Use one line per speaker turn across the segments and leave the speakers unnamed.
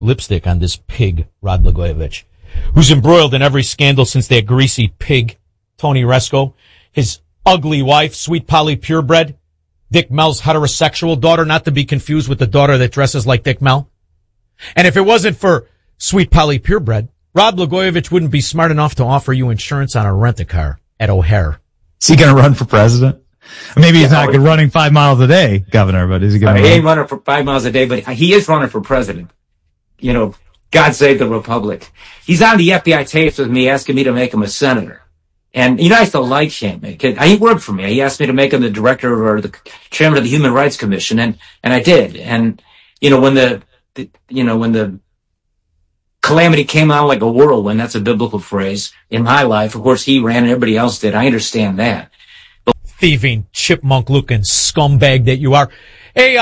lipstick on this pig, Rod Blagojevich, who's embroiled in every scandal since that greasy pig, Tony Resco, his ugly wife, Sweet Polly Purebred, Dick Mel's heterosexual daughter, not to be confused with the daughter that dresses like Dick Mel. And if it wasn't for Sweet Polly Purebred, Rod Blagojevich wouldn't be smart enough to offer you insurance on a rent-a-car at O'Hare.
Is he going to run for president? Maybe he's not running 5 miles a day, Governor, but is he going to
He ain't running for 5 miles a day, but he is running for president. You know, God save the Republic. He's on the FBI tapes with me asking me to make him a senator. And, you know, I used to like him. He worked for me. He asked me to make him the director or the chairman of the Human Rights Commission, and I did. And, you know, when the calamity came out like a whirlwind, that's a biblical phrase, in my life, of course, he ran and everybody else did. I understand that.
Thieving, chipmunk-looking scumbag that you are. Hey,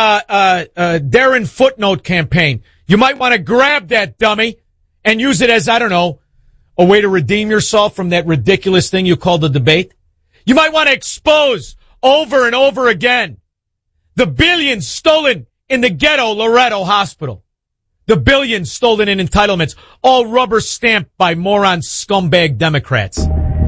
Darren Footnote campaign, you might want to grab that dummy and use it as, I don't know, a way to redeem yourself from that ridiculous thing you called the debate. You might want to expose over and over again the billions stolen in the ghetto Loretto Hospital. The billions stolen in entitlements, all rubber stamped by moron scumbag Democrats.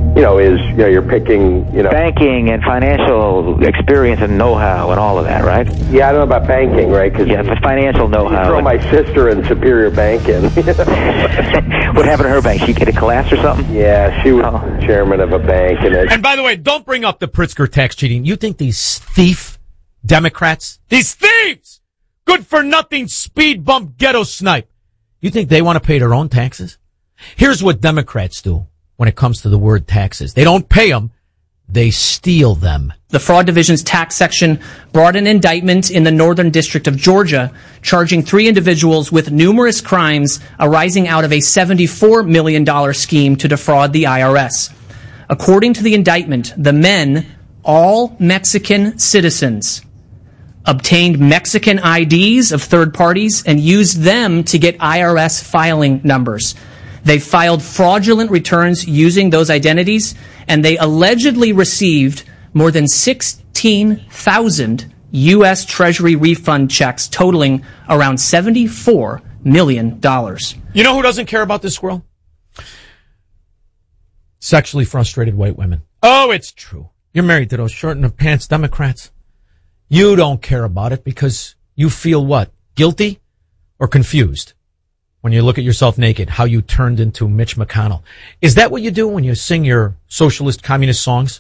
You're picking,
banking and financial experience and know-how and all of that, right?
Yeah, I don't know about banking, right? Cause
the financial know-how.
You throw my sister in Superior Banking.
What happened to her bank? She get a collapse or something?
Yeah, she was chairman of a bank.
And by the way, don't bring up the Pritzker tax cheating. You think these thief Democrats, these thieves, good-for-nothing speed bump ghetto snipe, you think they want to pay their own taxes? Here's what Democrats do when it comes to the word taxes. They don't pay them, they steal them.
The Fraud Division's tax section brought an indictment in the Northern District of Georgia, charging 3 individuals with numerous crimes arising out of a $74 million scheme to defraud the IRS. According to the indictment, the men, all Mexican citizens, obtained Mexican IDs of third parties and used them to get IRS filing numbers. They filed fraudulent returns using those identities, and they allegedly received more than 16,000 U.S. Treasury refund checks totaling around $74 million.
You know who doesn't care about this squirrel? Sexually frustrated white women. Oh, it's true. You're married to those short-in-the-pants Democrats. You don't care about it because you feel what? Guilty or confused? When you look at yourself naked, how you turned into Mitch McConnell. Is that what you do when you sing your socialist communist songs?